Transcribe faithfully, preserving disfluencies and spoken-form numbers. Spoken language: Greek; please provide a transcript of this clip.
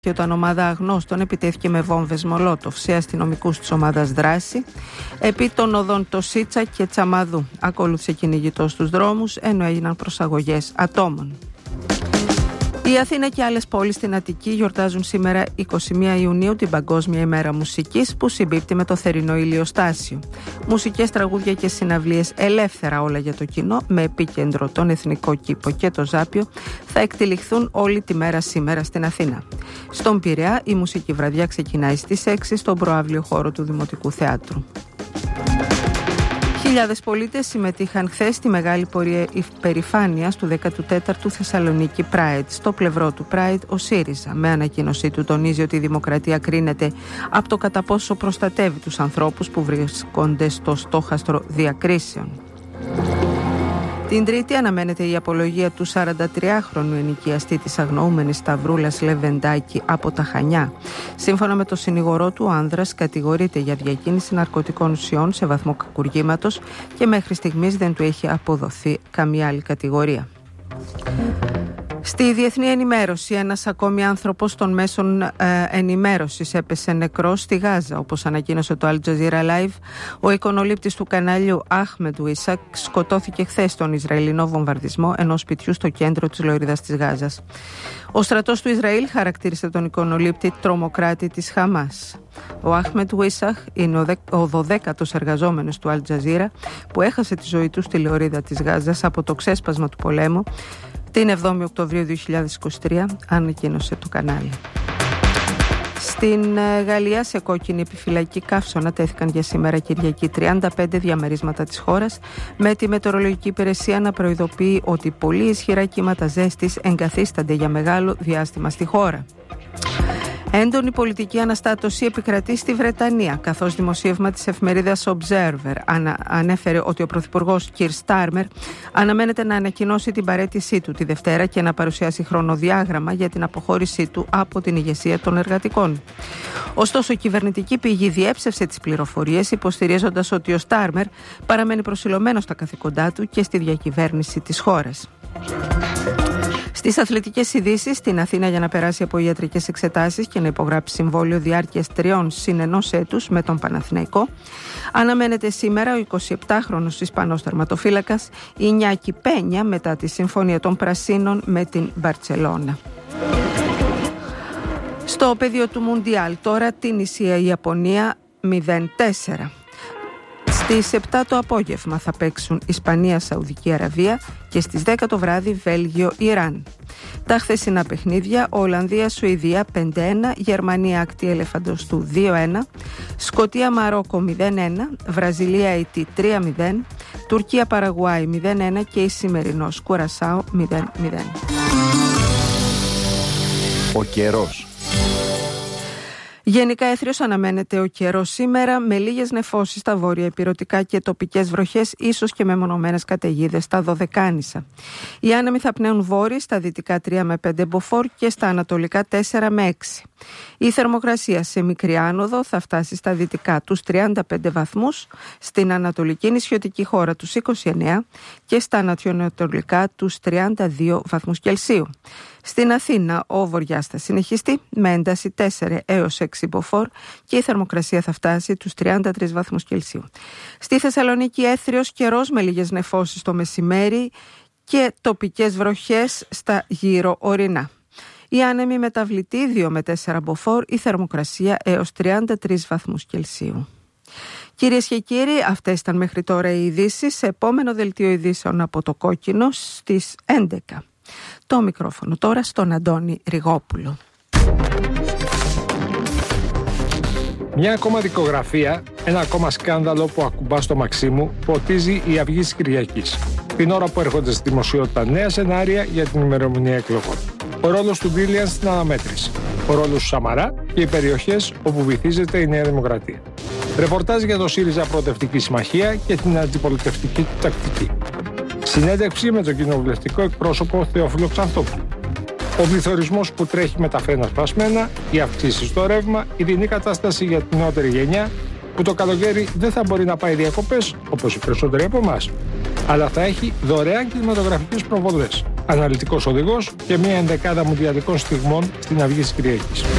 Και όταν ομάδα αγνώστων επιτέθηκε με βόμβες Μολότοφ σε αστυνομικούς της ομάδας δράση επί των οδών Τοσίτσα και Τσαμαδού. Ακολούθησε κυνηγητό στους δρόμους ενώ έγιναν προσαγωγές ατόμων. Η Αθήνα και άλλες πόλεις στην Αττική γιορτάζουν σήμερα εικοστή πρώτη Ιουνίου την Παγκόσμια ημέρα μουσικής που συμπίπτει με το θερινό ηλιοστάσιο. Μουσικές, τραγούδια και συναυλίες ελεύθερα όλα για το κοινό με επίκεντρο τον Εθνικό Κήπο και το Ζάπιο θα εκτυλιχθούν όλη τη μέρα σήμερα στην Αθήνα. Στον Πειραιά η μουσική βραδιά ξεκινάει στις έξι στον προαύλιο χώρο του Δημοτικού Θεάτρου. Χιλιάδες πολίτες συμμετείχαν χθες στη μεγάλη πορεία υπερηφάνειας του δέκατου τέταρτου Θεσσαλονίκη Pride. Στο πλευρό του Pride ο ΣΥΡΙΖΑ με ανακοίνωσή του τονίζει ότι η δημοκρατία κρίνεται από το κατά πόσο προστατεύει τους ανθρώπους που βρίσκονται στο στόχαστρο διακρίσεων. Την Τρίτη αναμένεται η απολογία του σαραντατριάχρονου ενοικιαστή της αγνοούμενης Σταυρούλας Λεβεντάκη από τα Χανιά. Σύμφωνα με το συνηγορό του, ο άνδρας κατηγορείται για διακίνηση ναρκωτικών ουσιών σε βαθμό κακουργήματος και μέχρι στιγμής δεν του έχει αποδοθεί καμία άλλη κατηγορία. Στη διεθνή ενημέρωση, ένας ακόμη άνθρωπος των μέσων ε, ενημέρωσης έπεσε νεκρός στη Γάζα. Όπως ανακοίνωσε το Al Jazeera Live, ο εικονολήπτης του καναλιού Αχμεντ Ουίσακ σκοτώθηκε χθες στον Ισραηλινό βομβαρδισμό ενός σπιτιού στο κέντρο της Λωρίδας της Γάζας. Ο στρατός του Ισραήλ χαρακτήρισε τον εικονολήπτη τρομοκράτη της Χαμάς. Ο Αχμεντ Ουίσακ είναι ο δωδέκατος εργαζόμενος του Al Jazeera που έχασε τη ζωή του στη Λωρίδα της Γάζας από το ξέσπασμα του πολέμου την εβδόμη Οκτωβρίου δύο χιλιάδες είκοσι τρία, ανακοίνωσε το κανάλι. Στην Γαλλία σε κόκκινη επιφυλακή καύσωνα τέθηκαν για σήμερα Κυριακή τριάντα πέντε διαμερίσματα της χώρας, με τη μετεωρολογική υπηρεσία να προειδοποιεί ότι πολύ ισχυρά κύματα ζέστης εγκαθίστανται για μεγάλο διάστημα στη χώρα. Έντονη πολιτική αναστάτωση επικρατεί στη Βρετανία, καθώς δημοσίευμα της εφημερίδας Observer ανα, ανέφερε ότι ο πρωθυπουργός Κιρ Στάρμερ αναμένεται να ανακοινώσει την παραίτησή του τη Δευτέρα και να παρουσιάσει χρονοδιάγραμμα για την αποχώρησή του από την ηγεσία των εργατικών. Ωστόσο, η κυβερνητική πηγή διέψευσε τις πληροφορίες, υποστηρίζοντας ότι ο Στάρμερ παραμένει προσιλωμένος στα καθήκοντά του και στη διακυβέρνηση της χώρας. Στις αθλητικές ειδήσεις, στην Αθήνα για να περάσει από ιατρικές εξετάσεις και να υπογράψει συμβόλαιο διάρκειας τριών συν ενός έτους με τον Παναθηναϊκό, αναμένεται σήμερα ο εικοσιεπτάχρονος Ισπανός τερματοφύλακας Ινιάκη Πένια μετά τη συμφωνία των Πρασίνων με την Μπαρτσελώνα. Στο πεδίο του Μουντιάλ τώρα την Ισία-Ιαπωνία μηδέν τέσσερα. Στις επτά το απόγευμα θα παίξουν Ισπανία-Σαουδική Αραβία και στις δέκα το βράδυ Βέλγιο-Ιράν. Τα χθεσινά παιχνίδια: Ολλανδία-Σουηδία πέντε ένα, Γερμανία-Ακτή Ελεφαντοστού δύο ένα, Σκωτία-Μαρόκο μηδέν ένα, Βραζιλία-Αιτή τρία μηδέν, Τουρκία-Παραγουάη μηδέν ένα και η σημερινός Κουρασάο μηδέν μηδέν. Ο καιρός. Γενικά έθριος αναμένεται ο καιρός σήμερα με λίγες νεφώσεις στα βόρεια ηπειρωτικά και τοπικές βροχές, ίσως και με μονομένες καταιγίδες στα Δωδεκάνησα. Οι άνεμοι θα πνέουν βόρειοι στα δυτικά τρία με πέντε μποφόρ και στα ανατολικά τέσσερα με έξι. Η θερμοκρασία σε μικρή άνοδο θα φτάσει στα δυτικά τους τριάντα πέντε βαθμούς, στην ανατολική νησιωτική χώρα τους είκοσι εννέα και στα ανατολικά τους τριάντα δύο βαθμούς Κελσίου. Στην Αθήνα ο βοριάς θα συνεχιστεί με ένταση τέσσερα έως έξι μποφόρ και η θερμοκρασία θα φτάσει τους τριάντα τρεις βαθμούς Κελσίου. Στη Θεσσαλονίκη έθριος καιρός με λίγες νεφώσεις το μεσημέρι και τοπικές βροχές στα γύρω ορεινά. Οι άνεμοι μεταβλητοί δύο με τέσσερα μποφόρ, η θερμοκρασία έως τριάντα τρεις βαθμούς Κελσίου. Κυρίες και κύριοι, αυτές ήταν μέχρι τώρα οι ειδήσεις. Σε επόμενο δελτίο ειδήσεων από το Κόκκινο στις έντεκα. Το μικρόφωνο τώρα στον Αντώνη Ριγόπουλο. Μια ακόμα δικογραφία, ένα ακόμα σκάνδαλο που ακουμπά στο Μαξίμου, ποτίζει η Αυγή της Κυριακής. Την ώρα που έρχονται στη δημοσιότητα νέα σενάρια για την ημερομηνία εκλογών. Ο ρόλος του Μπίλιαν στην αναμέτρηση. Ο ρόλος του Σαμαρά και οι περιοχές όπου βυθίζεται η Νέα Δημοκρατία. Ρεπορτάζ για το ΣΥΡΙΖΑ Προοδευτική Συμμαχία και την αντιπολιτευτική του τακτική. Συνέντευξη με τον κοινοβουλευτικό εκπρόσωπο Θεόφιλο Ξανθόπουλο. Ο πληθωρισμός που τρέχει με τα φρένα σπασμένα, οι αυξήσεις στο ρεύμα, η δινή κατάσταση για την νεότερη γενιά που το καλοκαίρι δεν θα μπορεί να πάει διακοπές όπως οι περισσότεροι από εμάς, αλλά θα έχει δωρεάν κινηματογραφικές προβολές. αναλυτικός οδηγός και μια ενδεκάδα μουντιαλικών στιγμών στην αυγή της Κυριακής.